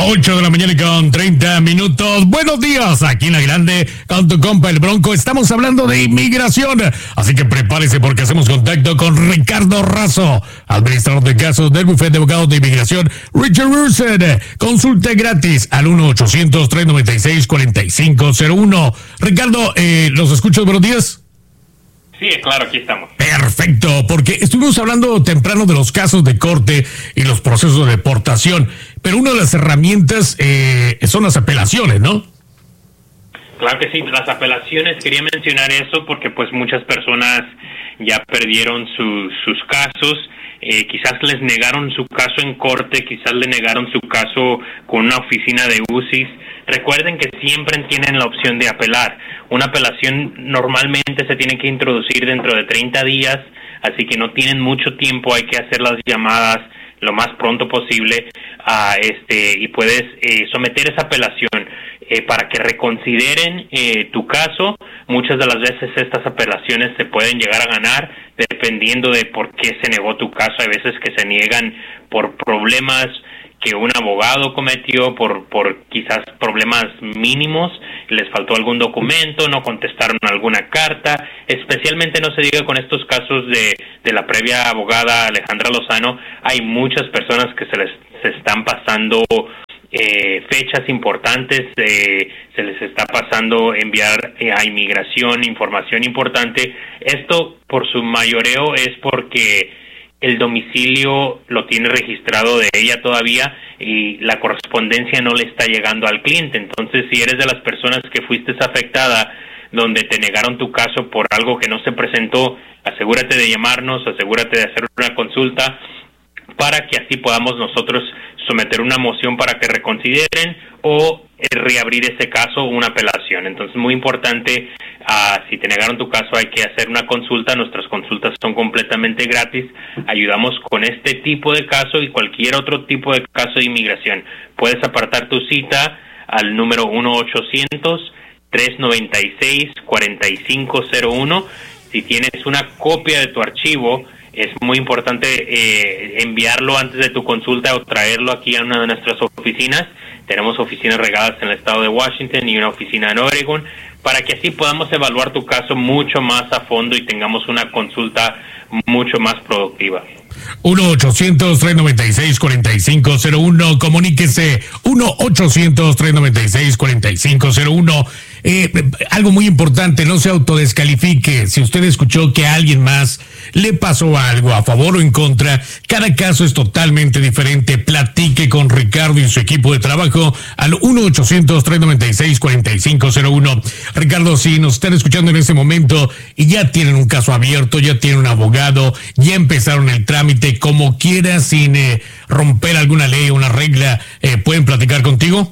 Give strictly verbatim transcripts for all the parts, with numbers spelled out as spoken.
ocho de la mañana con treinta minutos. Buenos días, aquí en La Grande, con tu compa el Bronco. Estamos hablando de inmigración, así que prepárese porque hacemos contacto con Ricardo Razo, administrador de casos del bufete de abogados de inmigración Richard Rusen. Consulta gratis al uno ochocientos, trescientos noventa y seis, cuarenta y cinco cero uno. Ricardo, eh, ¿los escucho? Buenos días. Sí, claro, aquí estamos. Perfecto, porque estuvimos hablando temprano de los casos de corte y los procesos de deportación, pero una de las herramientas eh, son las apelaciones, ¿no? Claro que sí, las apelaciones, quería mencionar eso porque pues muchas personas ya perdieron su, sus casos, eh, quizás les negaron su caso en corte, quizás le negaron su caso con una oficina de U C I S. Recuerden que siempre tienen la opción de apelar. Una apelación normalmente se tiene que introducir dentro de treinta días, así que no tienen mucho tiempo, hay que hacer las llamadas lo más pronto posible a este y puedes eh, someter esa apelación eh, para que reconsideren eh, tu caso. Muchas de las veces estas apelaciones se pueden llegar a ganar dependiendo de por qué se negó tu caso. Hay veces que se niegan por problemas que un abogado cometió, por por quizás problemas mínimos, les faltó algún documento, no contestaron alguna carta, especialmente no se diga con estos casos de, de la previa abogada Alejandra Lozano. Hay muchas personas que se les se están pasando eh, fechas importantes, eh, se les está pasando enviar eh, a inmigración información importante. Esto por su mayoreo es porque el domicilio lo tiene registrado de ella todavía y la correspondencia no le está llegando al cliente. Entonces, si eres de las personas que fuiste afectada, donde te negaron tu caso por algo que no se presentó, asegúrate de llamarnos, asegúrate de hacer una consulta para que así podamos nosotros someter una moción para que reconsideren o reabrir ese caso, una apelación. Entonces, muy importante, uh, si te negaron tu caso hay que hacer una consulta. Nuestras consultas son completamente gratis. Ayudamos con este tipo de caso y cualquier otro tipo de caso de inmigración. Puedes apartar tu cita al número uno ochocientos, trescientos noventa y seis, cuarenta y cinco cero uno. Si tienes una copia de tu archivo, es muy importante eh, enviarlo antes de tu consulta o traerlo aquí a una de nuestras oficinas. Tenemos oficinas regadas en el estado de Washington y una oficina en Oregon, para que así podamos evaluar tu caso mucho más a fondo y tengamos una consulta mucho más productiva. uno ochocientos, trescientos noventa y seis, cuarenta y cinco cero uno, comuníquese, uno ochocientos, trescientos noventa y seis, cuarenta y cinco cero uno. Eh, algo muy importante, no se autodescalifique. Si usted escuchó que a alguien más le pasó algo a favor o en contra, cada caso es totalmente diferente. Platique con Ricardo y su equipo de trabajo al uno ochocientos, trescientos noventa y seis, cuarenta y cinco cero uno. Ricardo, si nos están escuchando en este momento y ya tienen un caso abierto, ya tienen un abogado, ya empezaron el trámite, como quiera, sin eh, romper alguna ley o una regla, eh, ¿pueden platicar contigo?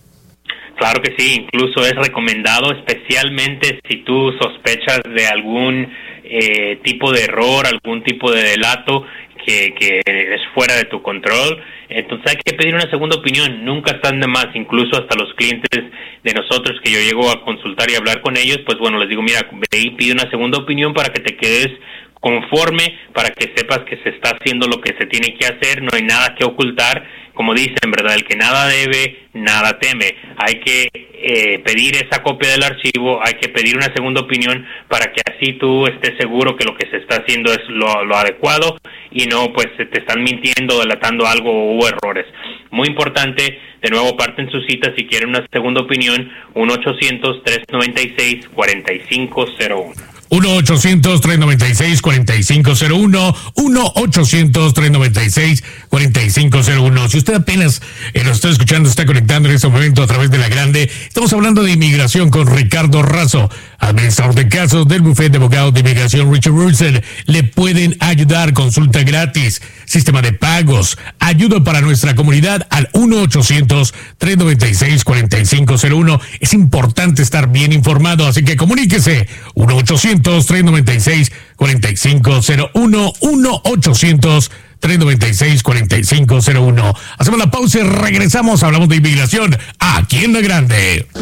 Claro que sí, incluso es recomendado, especialmente si tú sospechas de algún eh, tipo de error, algún tipo de delato que, que es fuera de tu control. Entonces hay que pedir una segunda opinión, nunca están de más. Incluso hasta los clientes de nosotros que yo llego a consultar y hablar con ellos, pues bueno, les digo, mira, ve y pide una segunda opinión para que te quedes conforme, para que sepas que se está haciendo lo que se tiene que hacer, no hay nada que ocultar. Como dicen, ¿verdad? El que nada debe, nada teme. Hay que eh, pedir esa copia del archivo, hay que pedir una segunda opinión para que así tú estés seguro que lo que se está haciendo es lo, lo adecuado y no, pues, te están mintiendo, delatando algo o hubo errores. Muy importante, de nuevo, aparten su cita si quieren una segunda opinión, uno ochocientos, trescientos noventa y seis, cuarenta y cinco cero uno. uno ochocientos, trescientos noventa y seis, cuarenta y cinco cero uno, uno ochocientos, trescientos noventa y seis, cuarenta y cinco cero uno. Si usted apenas eh, nos está escuchando, está conectando en este momento a través de La Grande, estamos hablando de inmigración con Ricardo Razo, administrador de casos del bufete de abogados de inmigración Richard Rusen. Le pueden ayudar, consulta gratis, sistema de pagos, ayuda para nuestra comunidad al uno ochocientos, trescientos noventa y seis, cuarenta y cinco cero uno. Es importante estar bien informado, así que comuníquese, uno ochocientos, trescientos noventa y seis, cuarenta y cinco cero uno, uno ochocientos, trescientos noventa y seis, cuarenta y cinco cero uno. Hacemos la pausa y regresamos, hablamos de inmigración aquí en La Grande.